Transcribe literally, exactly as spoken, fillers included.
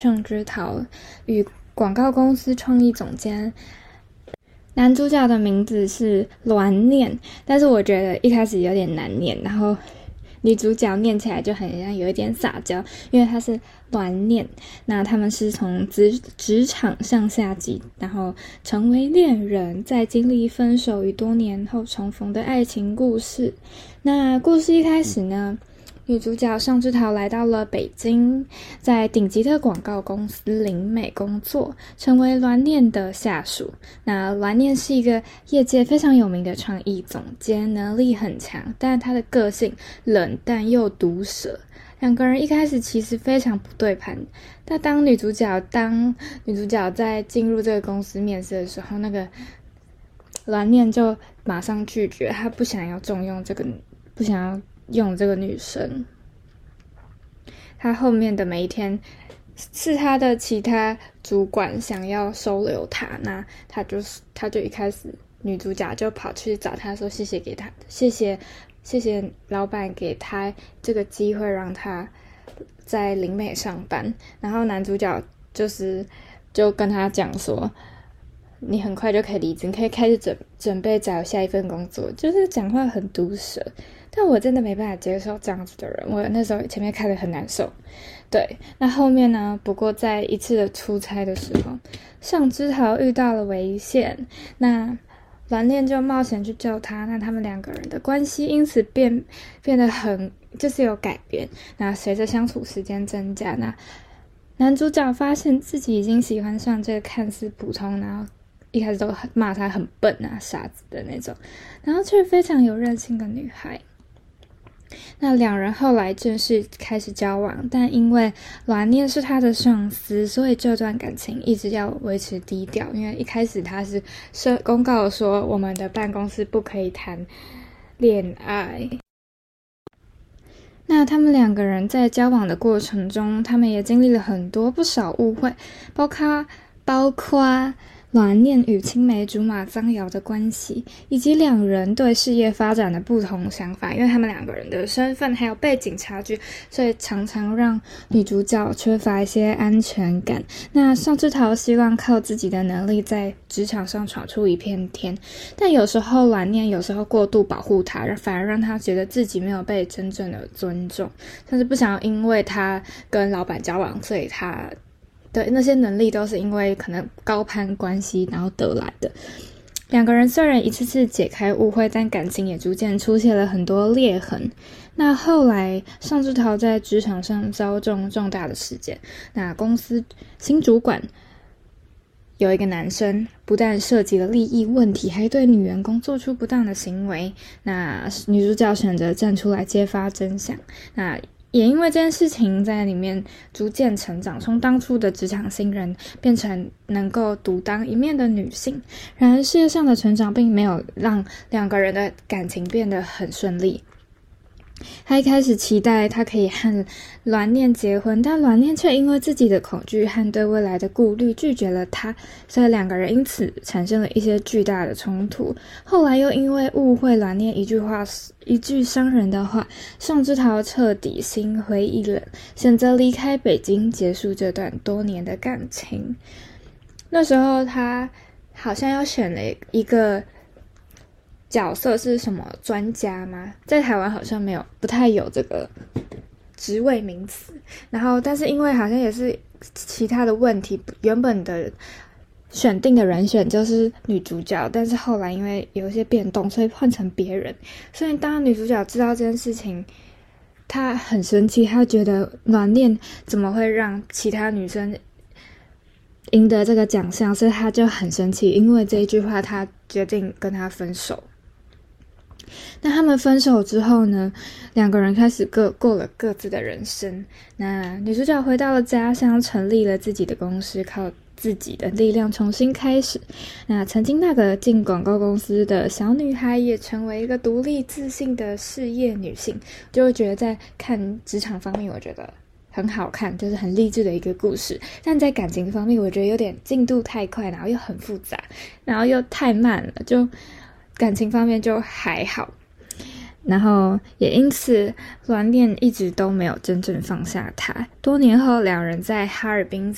郑之桃与广告公司创意总监。男主角的名字是栾念，但是我觉得一开始有点难念，然后女主角念起来就很像有一点撒娇，因为她是栾念。那他们是从职职场上下级，然后成为恋人，在经历分手与多年后重逢的爱情故事。那故事一开始呢，女主角尚之桃来到了北京，在顶级的广告公司林美工作，成为栾念的下属。那栾念是一个业界非常有名的创意总监，能力很强，但他的个性冷淡又毒舌。两个人一开始其实非常不对盘，但当女主角当女主角在进入这个公司面试的时候，那个栾念就马上拒绝，他不想要重用这个，不想要用这个女生。他后面的每一天是他的其他主管想要收留他，那他就是他就一开始女主角就跑去找他说谢谢给他谢谢谢谢老板给他这个机会让他在林美上班。然后男主角就是就跟他讲说你很快就可以离职，你可以开始准准备找下一份工作，就是讲话很毒舌。但我真的没办法接受这样子的人，我那时候前面看得很难受。对，那后面呢，不过在一次的出差的时候，尚之桃遇到了危险，那栾念就冒险去救他，那他们两个人的关系因此变变得很就是有改变。那随着相处时间增加，那男主角发现自己已经喜欢上这个看似普通，然后一开始都骂他很笨啊傻子的那种，然后却非常有韧性的女孩。那两人后来正式开始交往，但因为栾念是他的上司，所以这段感情一直要维持低调。因为一开始他是公告说我们的办公室不可以谈恋爱。那他们两个人在交往的过程中，他们也经历了很多不少误会，包括包括栾念与青梅竹马张瑶的关系，以及两人对事业发展的不同想法。因为他们两个人的身份还有背景差距，所以常常让女主角缺乏一些安全感。那尚之桃希望靠自己的能力在职场上闯出一片天，但有时候栾念有时候过度保护她，反而让她觉得自己没有被真正的尊重，甚至不想要因为她跟老板交往，所以她对那些能力都是因为可能高攀关系然后得来的。两个人虽然一次次解开误会，但感情也逐渐出现了很多裂痕。那后来尚之桃在职场上遭中重大的事件，那公司新主管有一个男生不但涉及了利益问题，还对女员工做出不当的行为。那女主角选择站出来揭发真相，那也因为这件事情在里面逐渐成长，从当初的职场新人变成能够独当一面的女性。然而事业上的成长并没有让两个人的感情变得很顺利。他一开始期待他可以和栾念结婚，但栾念却因为自己的恐惧和对未来的顾虑拒绝了他，所以两个人因此产生了一些巨大的冲突。后来又因为误会栾念一句话一句伤人的话，尚之桃彻底心灰意冷，选择离开北京，结束这段多年的感情。那时候他好像要选了一个角色是什么专家吗？在台湾好像没有，不太有这个职位名词。然后但是因为好像也是其他的问题，原本的选定的人选就是女主角，但是后来因为有一些变动，所以换成别人。所以当女主角知道这件事情，她很生气，她觉得栾念怎么会让其他女生赢得这个奖项，所以她就很生气，因为这一句话她决定跟他分手。那他们分手之后呢，两个人开始各过了各自的人生。那女主角回到了家乡，成立了自己的公司，靠自己的力量重新开始。那曾经那个进广告公司的小女孩也成为一个独立自信的事业女性。就会觉得在看职场方面，我觉得很好看，就是很励志的一个故事。但在感情方面，我觉得有点进度太快，然后又很复杂，然后又太慢了，就感情方面就还好。然后也因此栾念一直都没有真正放下他。多年后，两人在哈尔滨